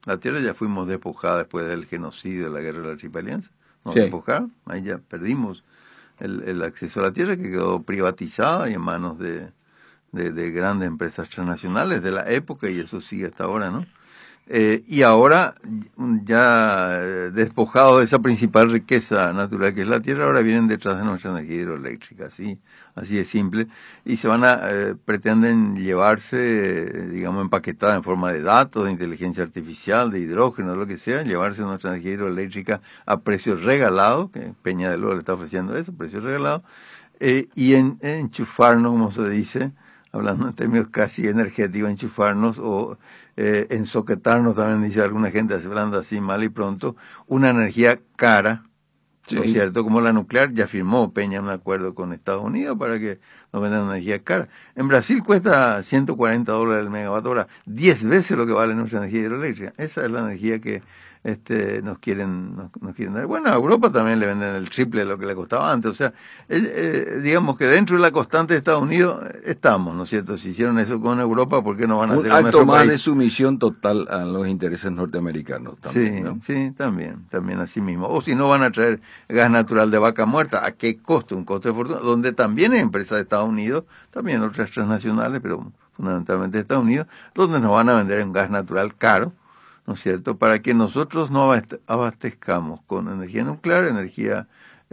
La tierra ya fuimos despojados después del genocidio de la guerra de la Triple Alianza. Nos Sí. despojaron, ahí ya perdimos el acceso a la tierra, que quedó privatizada y en manos de grandes empresas transnacionales de la época, y eso sigue hasta ahora, ¿no? Y ahora, ya despojados de esa principal riqueza natural que es la tierra, ahora vienen detrás de nuestra energía hidroeléctrica, así de simple, y se van pretenden llevarse, digamos, empaquetada en forma de datos, de inteligencia artificial, de hidrógeno, lo que sea, llevarse nuestra energía hidroeléctrica a precios regalados, que Peña de Oro le está ofreciendo eso, precios regalados, y enchufarnos, como se dice, hablando en términos casi energéticos, enchufarnos o ensoquetarnos, también dice alguna gente, hablando así mal y pronto, una energía cara, ¿no es cierto? Como la nuclear, ya firmó Peña un acuerdo con Estados Unidos para que nos vendan energía cara. En Brasil cuesta $140 el megavatio hora, 10 veces lo que vale nuestra energía hidroeléctrica. Esa es la energía que nos quieren dar. Bueno, a Europa también le venden el triple de lo que le costaba antes. O sea, digamos que dentro de la constante de Estados Unidos estamos, ¿no es cierto? Si hicieron eso con Europa, ¿por qué no van a hacer con nuestro país? Un acto más de sumisión total a los intereses norteamericanos también, sí, ¿no? Sí, también así mismo. O si no, van a traer gas natural de vaca muerta. ¿A qué costo? Un costo de fortuna. Donde también hay empresas de Estados Unidos, también otras transnacionales, pero fundamentalmente de Estados Unidos, donde nos van a vender un gas natural caro, ¿no es cierto? Para que nosotros no abastezcamos con energía nuclear, energía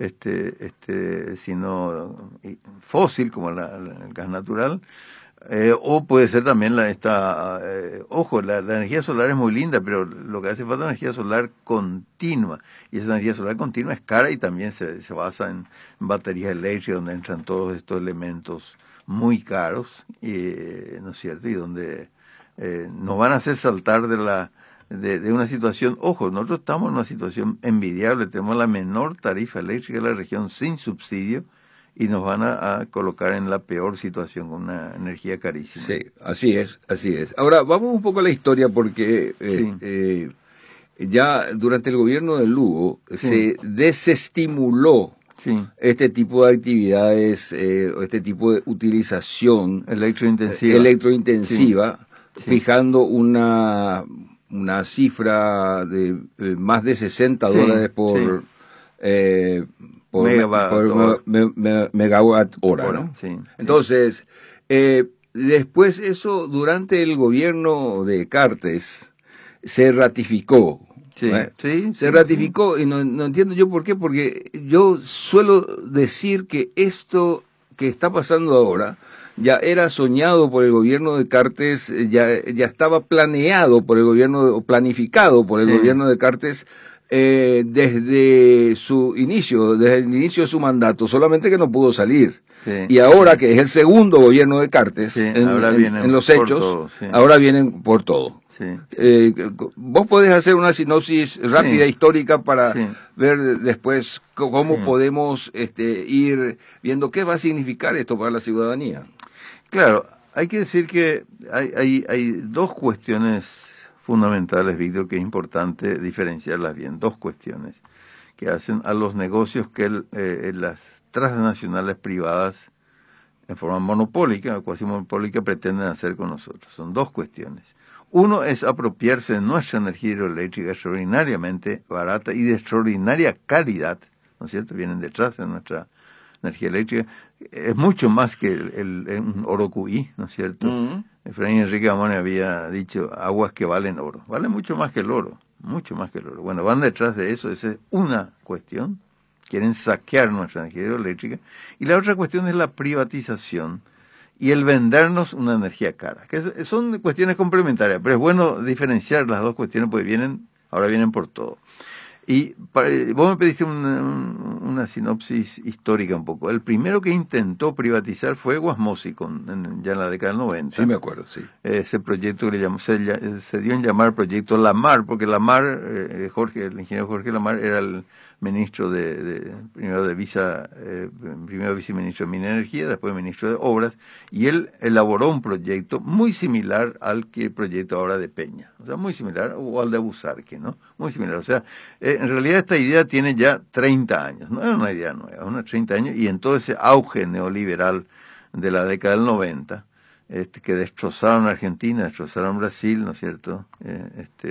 sino fósil, como el gas natural. O puede ser también ojo, la energía solar es muy linda, pero lo que hace falta es energía solar continua, y esa energía solar continua es cara y también se basa en baterías eléctricas, donde entran todos estos elementos muy caros, ¿no es cierto? Y donde nos van a hacer saltar de una situación. Ojo, nosotros estamos en una situación envidiable, tenemos la menor tarifa eléctrica de la región sin subsidio, y nos van a colocar en la peor situación con una energía carísima. Sí, así es. Ahora, vamos un poco a la historia porque ya durante el gobierno de Lugo se desestimuló este tipo de actividades, este tipo de utilización electrointensiva, fijando una cifra de más de $60 por megawatt hora, ¿no? Sí. Entonces, después eso, durante el gobierno de Cartes, se ratificó. Se ratificó, y no entiendo yo por qué, porque yo suelo decir que esto que está pasando ahora ya era soñado por el gobierno de Cartes, ya estaba planeado por el gobierno, planificado por el gobierno de Cartes, desde el inicio de su mandato, solamente que no pudo salir. Y ahora que es el segundo gobierno de Cartes, en los hechos, ahora vienen por todo. Vos podés hacer una sinopsis rápida, histórica, para ver después cómo podemos ir viendo qué va a significar esto para la ciudadanía. Claro, hay que decir que hay dos cuestiones fundamentales, Víctor, que es importante diferenciarlas bien. Dos cuestiones que hacen a los negocios que las transnacionales privadas, en forma monopólica o cuasi monopólica, pretenden hacer con nosotros. Son dos cuestiones. Uno es apropiarse de nuestra energía hidroeléctrica extraordinariamente barata y de extraordinaria calidad, ¿no es cierto? Vienen detrás de nuestra energía eléctrica. Es mucho más que un oro QI, ¿no es cierto? Efraín Enrique Amone había dicho aguas que valen oro. Valen mucho más que el oro, mucho más que el oro. Bueno, van detrás de eso, esa es una cuestión. Quieren saquear nuestra energía hidroeléctrica. Y la otra cuestión es la privatización y el vendernos una energía cara, que son cuestiones complementarias, pero es bueno diferenciar las dos cuestiones porque ahora vienen por todo. Y vos me pediste una sinopsis histórica un poco. El primero que intentó privatizar fue Guasmosi, ya en la década del 90. Sí, me acuerdo, sí. Ese proyecto que se dio en llamar Proyecto Lamar, porque Lamar, el ingeniero Jorge Lamar, era el ministro primero viceministro de Minería y Energía, después ministro de Obras, y él elaboró un proyecto muy similar al proyecto ahora de Peña, o sea, muy similar, o al de Busarque, ¿no? Muy similar, o sea, en realidad esta idea tiene ya 30 años, no era una idea nueva, unos 30 años, y en todo ese auge neoliberal de la década del 90, que destrozaron Argentina, destrozaron Brasil, ¿no es cierto?,